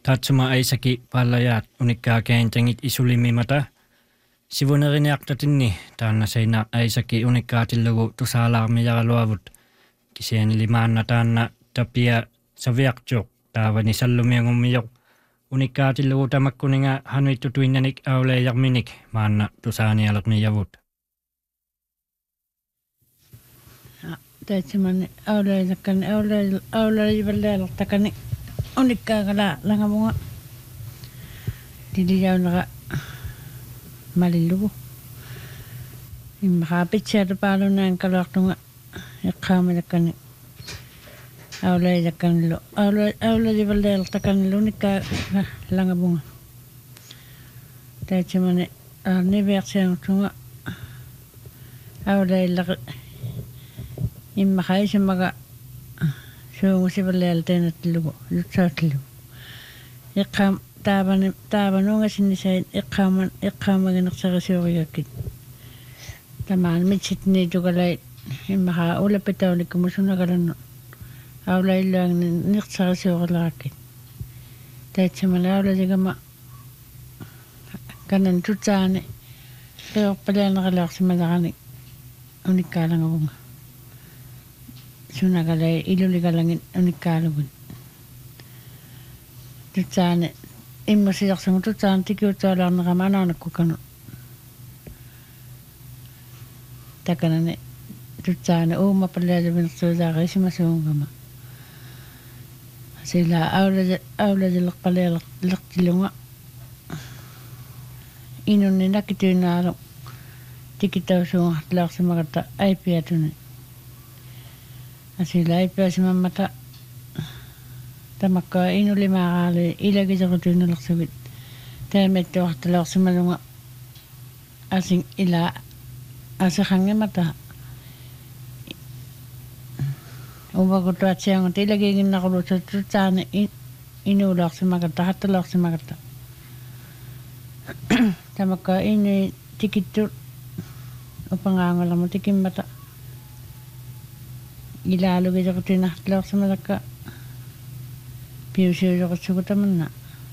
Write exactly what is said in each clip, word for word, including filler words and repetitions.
Tatsuma aisaki pallayat unikkaa keentengit isulimimata. Sivunerineaqtatinni taanna seina aisaki unikkaatillugu tusaalarmiyaraluavut. Kisiani limaanna taanna tapia saviaqtuq taavani sallumiangummijoq. Unikkaatillugu tamakkuninga hanuittutuinnanik auleejarminik maanna tusaanialermijavut. Taitsimani auleejakkan aule auleejivallealertakani unikkaagala langamunga tilijaunera malillugu imma pitsaatu paalunaan kaluartunga iqqaamalakkani auleejakkanillu aule auleejivallealertakani unikkaa langamunga taitsimani niviarsiangutunga auleillaqi imma haisemaga suungusivallealteenattillugu jutsaattillugu iqqaam taavani taavanungasinnisain iqqaaman iqqaamagineqsarisuurigakkit tamaan mitsitni tugalai imma ulapitaunikkumussunagalannu aulailluangni niqsarisuurilarakit taitsamani aulaligama kanan tutsaani qiorpalianeralaarsimalarani unikkaalangavunga sunagalai iluligalangin unikkaalugun tutsaani immasiyarsangu tutsaani tikiutsaalaarnerama anaanakkukanu takanani tutsaani uumapalialuvinersuusaari isimasuungama sila aulaji aulajilerpalialertilunga inunni nakituinaalu tikitausuungartilaarsimagata aipiatuni asila aipiasimammata tamakka inulimaaraali ilagiserutuinulersuvit taamettuartilaarsimalunga asin ila asaqangemata uvakutuatsiangut ilagiginnaqulutsut tutsaani inuulaarsimagata hattalaarsimagata tamakka ini tikittu upangaangalamu tikimmata ilaalugiserutuinartilaarsimalakka piusiujoqutsugutamana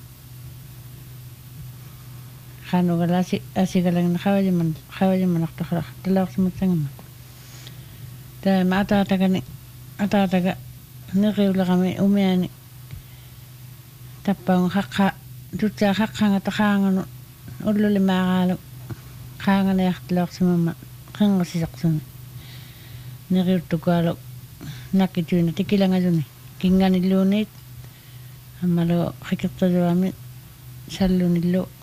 qanugalasi asigalangna qawajiman qawajimanartuqala talaarsimatsangama taama ataatakani ataataga neqiulerami umiani tappaun haqqa tutsaa haqqangata qaanganu ullulimaaraalu qaanganiartilaarsimama qinngasiseqsuni neqiuttukaalu nakkituina tikilangasuni kinganilluuniit amalo qikirtaluami sallunillu